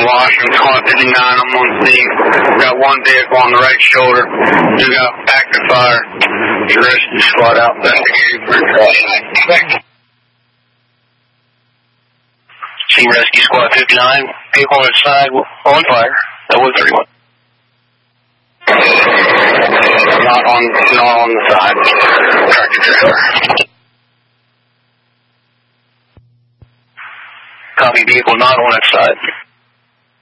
Washington, squad 59, I'm on scene. Got one vehicle on the right shoulder. We got active fire. The rescue squad out investigating for a Team Rescue Squad 59, vehicle inside on fire. That was 31. Not on the side. Tractor trailer. Copy, vehicle not on that side.